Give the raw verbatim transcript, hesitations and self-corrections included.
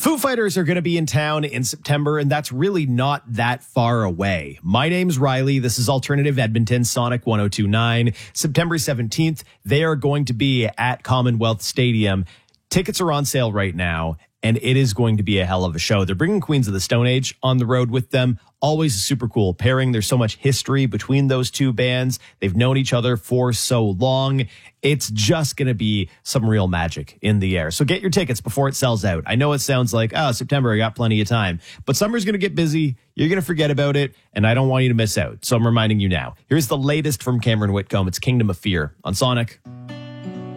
Foo Fighters are going to be in town in September, and that's really not that far away. My name's Riley. This is Alternative Edmonton, Sonic one oh two point nine. September seventeenth, they are going to be at Commonwealth Stadium. Tickets are on sale right now, and it is going to be a hell of a show. They're bringing Queens of the Stone Age on the road with them. Always a super cool pairing. There's so much history between those two bands. They've known each other for so long. It's just going to be some real magic in the air. So get your tickets before it sells out. I know it sounds like, oh, September, I got plenty of time. But summer's going to get busy. You're going to forget about it, and I don't want you to miss out. So I'm reminding you now. Here's the latest from Cameron Whitcomb. It's Kingdom of Fear on Sonic.